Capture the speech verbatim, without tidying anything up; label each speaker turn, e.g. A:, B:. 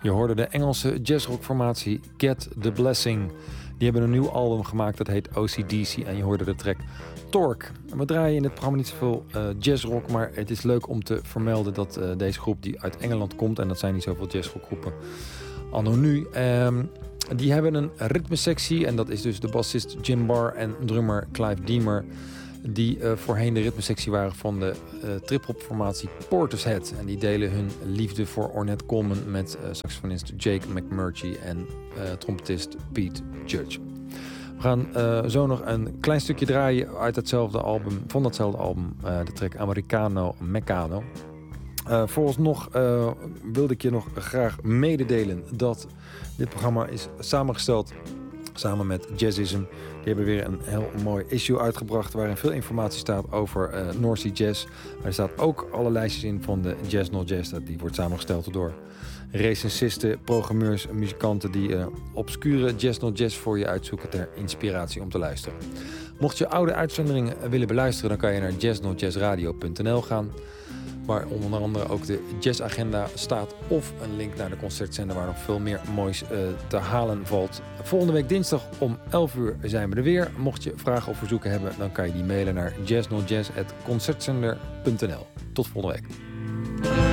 A: Je hoorde de Engelse jazzrockformatie Get the Blessing. Die hebben een nieuw album gemaakt, dat heet O C D C. En je hoorde de track Torque. We draaien in het programma niet zoveel uh, jazzrock, maar het is leuk om te vermelden dat uh, deze groep die uit Engeland komt, en dat zijn niet zoveel jazzrockgroepen anno nu, um, die hebben een ritmesectie en dat is dus de bassist Jim Barr en drummer Clive Deemer, die uh, voorheen de ritmesectie waren van de uh, trip-hop-formatie Portishead. En die delen hun liefde voor Ornette Coleman met uh, saxofonist Jake McMurtry en uh, trompetist Pete Judge. We gaan uh, zo nog een klein stukje draaien uit hetzelfde album, van datzelfde album, uh, de track Americano Meccano. Uh, vooralsnog uh, wilde ik je nog graag mededelen dat dit programma is samengesteld samen met Jazzism. Die hebben weer een heel mooi issue uitgebracht waarin veel informatie staat over uh, North Sea Jazz. Maar er staat ook alle lijstjes in van de Jazz Not Jazz. Die wordt samengesteld door recensisten, programmeurs en muzikanten die uh, obscure Jazz Not Jazz voor je uitzoeken ter inspiratie om te luisteren. Mocht je oude uitzenderingen willen beluisteren, dan kan je naar jazz not jazz radio punt n l gaan. Waar onder andere ook de jazzagenda staat of een link naar de concertzender waar nog veel meer moois uh, te halen valt. Volgende week dinsdag om elf uur zijn we er weer. Mocht je vragen of verzoeken hebben, dan kan je die mailen naar jazz not jazz at concertzender punt n l. Tot volgende week.